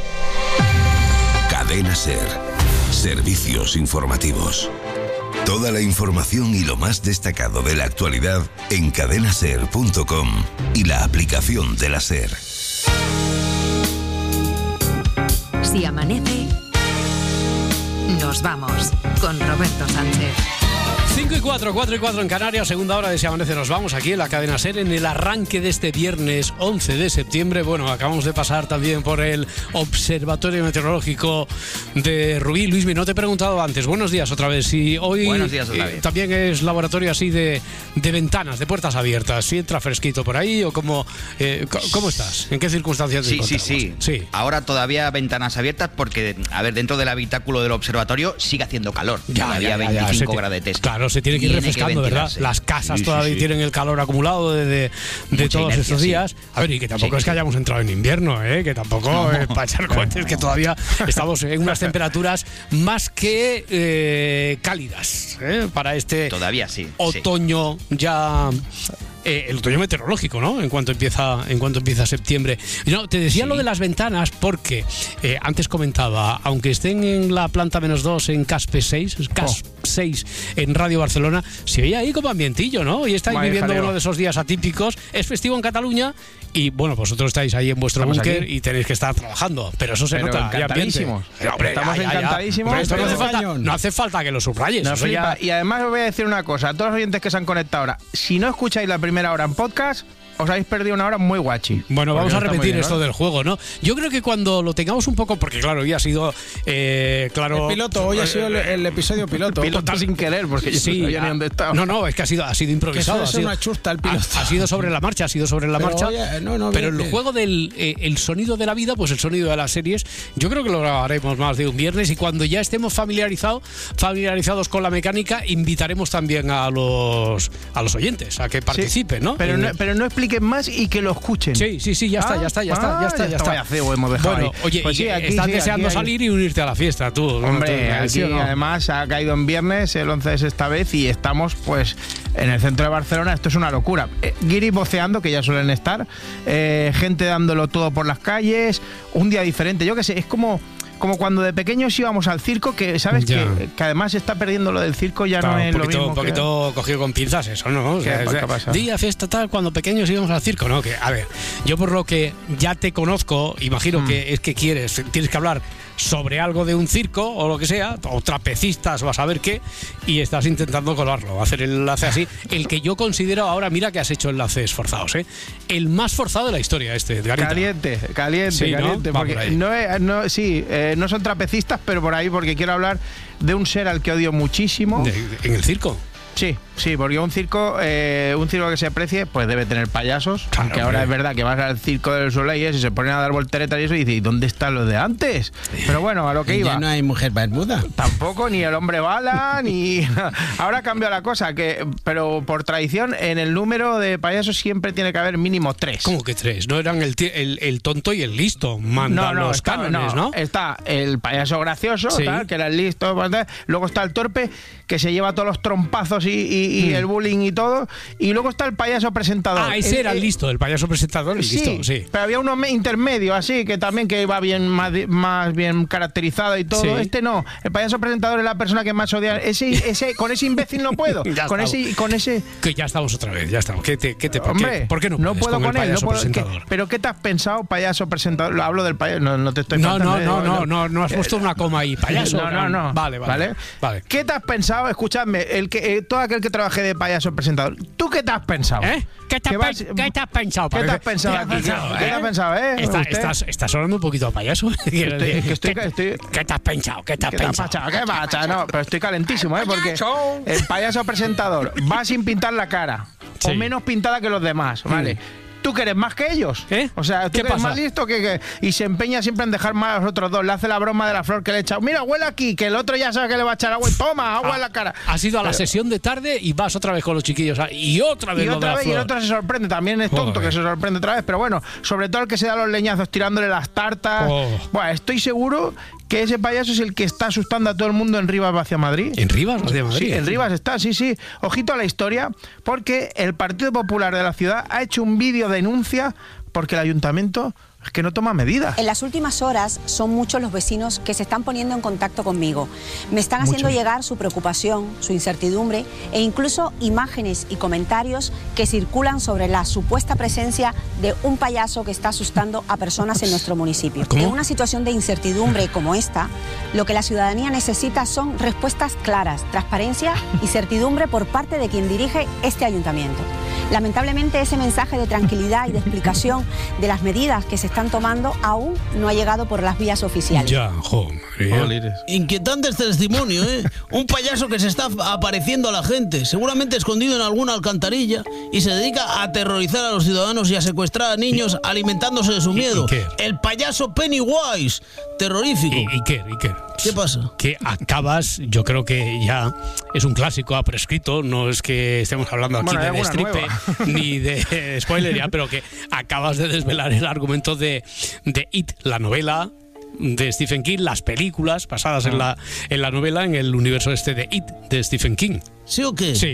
Speaker 8: Cadena Ser. Servicios informativos. Toda la información y lo más destacado de la actualidad en cadena ser punto com y la aplicación de la SER.
Speaker 13: Si amanece, nos vamos con Roberto Sánchez.
Speaker 1: cinco y cuatro, cuatro y cuatro en Canarias, segunda hora de Si Amanece. Nos vamos aquí en la cadena SER en el arranque de este viernes once de septiembre. Bueno, acabamos de pasar también por el Observatorio Meteorológico de Rubí. Luismi, no te he preguntado antes. Buenos días otra vez. Si hoy
Speaker 14: Buenos días otra vez.
Speaker 1: Eh, también es laboratorio así de, de ventanas, de puertas abiertas. ¿Si entra fresquito por ahí o cómo, eh, ¿cómo estás? ¿En qué circunstancias te
Speaker 14: Sí, sí,
Speaker 1: encontramos?
Speaker 14: sí,
Speaker 1: sí.
Speaker 14: Ahora todavía ventanas abiertas porque, a ver, dentro del habitáculo del observatorio sigue haciendo calor.
Speaker 1: Ya,
Speaker 14: todavía
Speaker 1: ya, ya,
Speaker 14: veinticinco
Speaker 1: ya,
Speaker 14: gradetes.
Speaker 1: Claro, se tiene que ir
Speaker 14: Tiene que
Speaker 1: refrescando, ¿verdad?
Speaker 14: ventilarse.
Speaker 1: Las casas
Speaker 14: Sí, sí,
Speaker 1: todavía
Speaker 14: sí.
Speaker 1: tienen el calor acumulado de, de, de
Speaker 14: Mucha
Speaker 1: todos
Speaker 14: inercia,
Speaker 1: estos
Speaker 14: sí.
Speaker 1: días. A ver, y que tampoco
Speaker 14: Sí,
Speaker 1: es que
Speaker 14: sí.
Speaker 1: hayamos entrado en invierno, ¿eh? Que tampoco
Speaker 14: No.
Speaker 1: es para echar cohetes, que todavía estamos en unas temperaturas más que eh, cálidas, ¿eh? Para este
Speaker 14: Todavía sí. sí.
Speaker 1: otoño ya eh, el otoño meteorológico, ¿no? En cuanto empieza, en cuanto empieza septiembre. No, te decía sí. lo de las ventanas porque eh, antes comentaba, aunque estén en la planta menos dos en Caspe seis, Caspe seis en Radio Barcelona, se oye ahí como ambientillo, ¿no? Y estáis Vaya viviendo jaleo. uno de esos días atípicos. Es festivo en Cataluña y, bueno, vosotros estáis ahí en vuestro búnker y tenéis que estar trabajando. Pero eso se
Speaker 2: pero
Speaker 1: nota.
Speaker 2: Encantadísimos.
Speaker 1: Ya, hombre,
Speaker 2: Estamos
Speaker 1: ya, ya,
Speaker 2: encantadísimos.
Speaker 1: Ya. Esto no, hace falta, no hace falta que lo subrayes.
Speaker 2: No
Speaker 1: eso ya...
Speaker 2: Y además os voy a decir una cosa. A todos los oyentes que se han conectado ahora, si no escucháis la primera hora en podcast, os habéis perdido una hora muy guachi.
Speaker 1: Bueno, vamos a repetir
Speaker 2: bien,
Speaker 1: esto
Speaker 2: ¿no?
Speaker 1: del juego, ¿no? Yo creo que cuando lo tengamos un poco, porque claro, hoy ha sido, eh, claro...
Speaker 3: El piloto, hoy ha sido el, el episodio piloto.
Speaker 2: El piloto sin querer, porque yo
Speaker 1: sí,
Speaker 2: no sabía ni dónde estaba.
Speaker 1: No, no, es que ha sido, ha sido improvisado.
Speaker 3: Que eso es
Speaker 1: ha sido,
Speaker 3: una chusta el piloto.
Speaker 1: Ha, ha sido sobre la marcha, ha sido sobre la
Speaker 3: pero
Speaker 1: marcha.
Speaker 3: Oye, no, no,
Speaker 1: pero
Speaker 3: bien,
Speaker 1: el
Speaker 3: bien.
Speaker 1: juego del eh, el sonido de la vida, pues el sonido de las series, yo creo que lo grabaremos más de un viernes y cuando ya estemos familiarizados, familiarizados con la mecánica, invitaremos también a los a los oyentes a que participen,
Speaker 2: sí,
Speaker 1: ¿no?
Speaker 2: Pero,
Speaker 1: en,
Speaker 2: no, pero no expliquen más y que lo escuchen.
Speaker 1: Sí, sí, sí, ya está, ya está, ya está, ya está, ya está.
Speaker 2: Ya feo hemos dejado
Speaker 1: bueno,
Speaker 2: ahí.
Speaker 1: oye,
Speaker 2: pues sí, aquí,
Speaker 1: estás
Speaker 2: sí,
Speaker 1: deseando
Speaker 2: aquí
Speaker 1: salir y unirte a la fiesta, tú.
Speaker 2: Hombre,
Speaker 1: ¿no?
Speaker 2: aquí
Speaker 1: ¿Sí o no?
Speaker 2: además ha caído en viernes, el once es esta vez y estamos pues en el centro de Barcelona. Esto es una locura. Eh, guiris voceando, que ya suelen estar, eh, gente dándolo todo por las calles, un día diferente. Yo qué sé, es como... Como cuando de pequeños íbamos al circo, que sabes que, que además se está perdiendo lo del circo, ya claro, no es
Speaker 1: poquito,
Speaker 2: lo mismo.
Speaker 1: Un poquito que... cogido con pinzas eso, ¿no? O sea,
Speaker 2: ¿Qué,
Speaker 1: o sea,
Speaker 2: ¿qué pasa?
Speaker 1: Día, fiesta, tal, cuando pequeños íbamos al circo, ¿no? Que, a ver, yo por lo que ya te conozco, imagino hmm. que es que quieres, tienes que hablar sobre algo de un circo o lo que sea, o trapecistas o a saber qué, y estás intentando colarlo, hacer el enlace así. El que yo considero ahora, mira que has hecho enlaces forzados, ¿eh? El más forzado de la historia este, de Garita.
Speaker 2: Caliente, caliente,
Speaker 1: sí,
Speaker 2: caliente.
Speaker 1: ¿no?
Speaker 2: Porque no, es, no, sí, eh, no son trapecistas, pero por ahí, porque quiero hablar de un ser al que odio muchísimo.
Speaker 1: ¿De, de, ¿En el circo?
Speaker 2: Sí, sí, porque un circo, eh, un circo que se aprecie, pues debe tener payasos. Claro, aunque ahora es verdad que vas al circo del Soleil y se ponen a dar volteretas y eso y dices, ¿y dónde están los de antes? Pero bueno, a lo que iba.
Speaker 3: Ya no hay mujer barbuda.
Speaker 2: Tampoco, ni el hombre bala, ni... Ahora cambia la cosa, que pero por tradición, en el número de payasos siempre tiene que haber mínimo tres.
Speaker 1: ¿Cómo que tres? ¿No eran el, el, el tonto y el listo? Mandan
Speaker 2: no, no,
Speaker 1: los
Speaker 2: está,
Speaker 1: cánones, ¿no?
Speaker 2: ¿no? Está el payaso gracioso,
Speaker 1: sí.
Speaker 2: tal, que era el listo. Luego está el torpe, que se lleva todos los trompazos y, y, y mm. el bullying y todo. Y luego está el payaso presentador.
Speaker 1: Ah, ese
Speaker 2: el,
Speaker 1: era el listo, el payaso presentador, el
Speaker 2: sí,
Speaker 1: listo, sí.
Speaker 2: Pero había uno intermedio, así, que también que iba bien más, más bien caracterizado y todo. Sí. Este no. El payaso presentador es la persona que más odia. Ese, ese, con ese imbécil no puedo. con ese, con ese.
Speaker 1: Que ya estamos otra vez, ya estamos. ¿Qué te, qué te,
Speaker 2: Hombre,
Speaker 1: por, qué, ¿por qué no,
Speaker 2: no puedo
Speaker 1: con,
Speaker 2: con
Speaker 1: el
Speaker 2: él? No puedo,
Speaker 1: presentador?
Speaker 2: ¿qué, ¿Pero qué te has pensado, payaso presentador? Lo hablo del payaso. No, no te estoy
Speaker 1: No, no,
Speaker 2: eh,
Speaker 1: no, no, no, no has puesto una coma ahí, payaso.
Speaker 2: No, no, no.
Speaker 1: Vale, vale.
Speaker 2: ¿Vale?
Speaker 1: vale.
Speaker 2: ¿Qué te has pensado? Escuchadme, el que, eh, todo aquel que trabaje de payaso presentador. ¿Tú qué te has pensado?
Speaker 1: ¿Eh? ¿Qué te, has,
Speaker 2: vas,
Speaker 1: ¿Qué te has pensado?
Speaker 2: ¿Qué te has pensado aquí?
Speaker 1: Pensado,
Speaker 2: ¿Qué
Speaker 1: eh?
Speaker 2: te has pensado, eh?
Speaker 1: Está, estás, estás sonando un poquito a payaso.
Speaker 2: Estoy, que estoy,
Speaker 1: ¿Qué,
Speaker 2: estoy,
Speaker 1: ¿Qué te has pensado? ¿Qué te has
Speaker 2: ¿Qué
Speaker 1: pensado?
Speaker 2: Te has ¿Qué pasa? No, pero estoy calentísimo, ¿eh? Porque el payaso presentador va sin pintar la cara, sí. o menos pintada que los demás, ¿vale? Mm. ¿Tú que eres más que ellos?
Speaker 1: ¿Eh?
Speaker 2: O sea, tú
Speaker 1: ¿Qué
Speaker 2: que eres
Speaker 1: pasa?
Speaker 2: más listo que, que... Y se empeña siempre en dejar mal a los otros dos. Le hace la broma de la flor que le echa. Mira, huele aquí, que el otro ya sabe que le va a echar agua. Y toma, agua ah, en la cara.
Speaker 1: Has ido a la
Speaker 2: Pero...
Speaker 1: sesión de tarde y vas otra vez con los chiquillos. Y otra vez
Speaker 2: Y
Speaker 1: lo
Speaker 2: otra
Speaker 1: de la
Speaker 2: vez,
Speaker 1: flor.
Speaker 2: y el otro se sorprende. También es tonto Joder. que se sorprende otra vez. Pero bueno, sobre todo el que se da los leñazos tirándole las tartas.
Speaker 1: Oh.
Speaker 2: Bueno, estoy seguro que ese payaso es el que está asustando a todo el mundo en Rivas hacia Madrid.
Speaker 1: ¿En Rivas hacia Madrid?
Speaker 2: Sí, en Rivas está, sí, sí. Ojito a la historia, porque el Partido Popular de la ciudad ha hecho un vídeo denuncia porque el ayuntamiento es que no toma medidas.
Speaker 20: En las últimas horas son muchos los vecinos que se están poniendo en contacto conmigo. Me están haciendo
Speaker 2: Muchos.
Speaker 20: llegar su preocupación, su incertidumbre e incluso imágenes y comentarios que circulan sobre la supuesta presencia de un payaso que está asustando a personas en nuestro municipio.
Speaker 1: ¿Cómo?
Speaker 20: En una situación de incertidumbre como esta, lo que la ciudadanía necesita son respuestas claras, transparencia y certidumbre por parte de quien dirige este ayuntamiento. Lamentablemente ese mensaje de tranquilidad y de explicación de las medidas que se están tomando aún no ha llegado por las vías oficiales.
Speaker 1: Ya, joder.
Speaker 21: Inquietante este testimonio, ¿eh? Un payaso que se está apareciendo a la gente, seguramente escondido en alguna alcantarilla, y se dedica a aterrorizar a los ciudadanos y a secuestrar a niños alimentándose de su miedo. El payaso Pennywise, terrorífico.
Speaker 1: ¿Y, y qué? ¿Y qué?
Speaker 21: ¿Qué pasa?
Speaker 1: Que acabas, yo creo que ya es un clásico, ha prescrito, no es que estemos hablando aquí
Speaker 2: bueno,
Speaker 1: de destripe ni de spoiler ya, pero que acabas de desvelar el argumento de, de It, la novela de Stephen King, las películas basadas ah. en, la, en la novela, en el universo este de It, de Stephen King.
Speaker 21: ¿Sí o qué?
Speaker 1: Sí.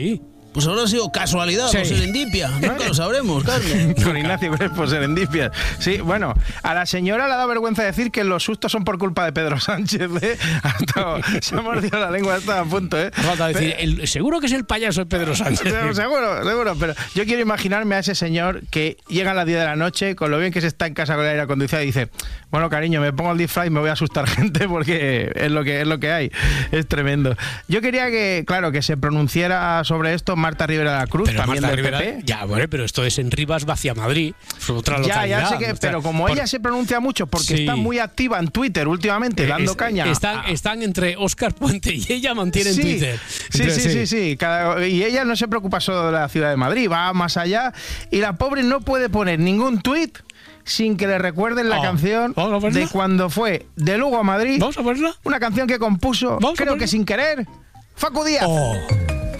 Speaker 21: Pues habrá sido casualidad
Speaker 2: Sí.
Speaker 21: o serendipia. Nunca lo sabremos, Carlos.
Speaker 2: Don Ignacio Crespo, serendipia. Sí, bueno, a la señora le da vergüenza decir que los sustos son por culpa de Pedro Sánchez, ¿eh? Hasta, se ha mordido la lengua, está a punto, ¿eh?
Speaker 1: Falta decir, el- seguro que es el payaso de Pedro Sánchez.
Speaker 2: Pero seguro, seguro, pero yo quiero imaginarme a ese señor que llega a las diez de la noche, con lo bien que se está en casa con el aire acondicionado, y dice, bueno, cariño, me pongo el disfraz y me voy a asustar gente porque es lo que es lo que hay. Es tremendo. Yo quería que, claro, que se pronunciara sobre esto Marta Rivera de la Cruz,
Speaker 1: Pero
Speaker 2: también
Speaker 1: Marta
Speaker 2: del
Speaker 1: Rivera,
Speaker 2: P P.
Speaker 1: ya, bueno, pero esto es en Rivas hacia Madrid, es otra
Speaker 2: Ya,
Speaker 1: localidad.
Speaker 2: ya sé que,
Speaker 1: o sea,
Speaker 2: pero como
Speaker 1: por-
Speaker 2: ella se pronuncia mucho porque
Speaker 1: Sí.
Speaker 2: está muy activa en Twitter últimamente, dando
Speaker 1: es-
Speaker 2: caña.
Speaker 1: Están,
Speaker 2: a-
Speaker 1: están entre Óscar Puente y ella mantienen
Speaker 2: Sí,
Speaker 1: Twitter.
Speaker 2: Sí,
Speaker 1: Entonces,
Speaker 2: sí, sí, sí. Cada- y ella no se preocupa solo de la ciudad de Madrid, va más allá. Y la pobre no puede poner ningún tuit sin que le recuerden la
Speaker 1: Oh,
Speaker 2: canción
Speaker 1: ¿vamos a ponerla?
Speaker 2: de cuando fue de Lugo a Madrid.
Speaker 1: ¿Vamos a ponerla?
Speaker 2: Una canción que compuso,
Speaker 1: ¿Vamos a
Speaker 2: creo
Speaker 1: ponerla?
Speaker 2: que sin querer, Facu Díaz.
Speaker 1: Oh.